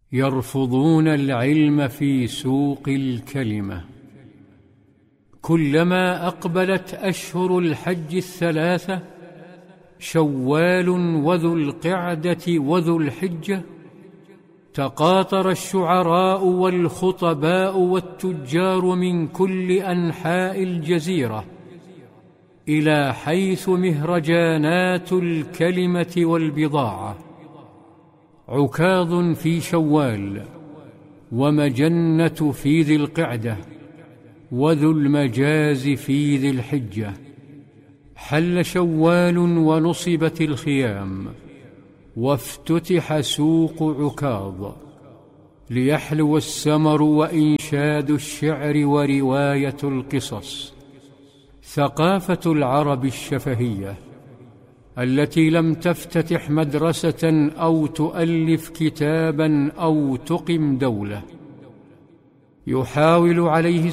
يرفضون العلم في سوق الكلمة. كلما أقبلت أشهر الحج الثلاثة شوال وذو القعدة وذو الحجة تقاطر الشعراء والخطباء والتجار من كل أنحاء الجزيرة إلى حيث مهرجانات الكلمة والبضاعة. عكاظ في شوال، ومجنة في ذي القعدة، وذو المجاز في ذي الحجة. حل شوال ونصبت الخيام، وافتتح سوق عكاظ، ليحلو السمر وإنشاد الشعر ورواية القصص. ثقافة العرب الشفهية التي لم تفتتح مدرسة أو تؤلف كتابا أو تقم دولة. يحاول عليه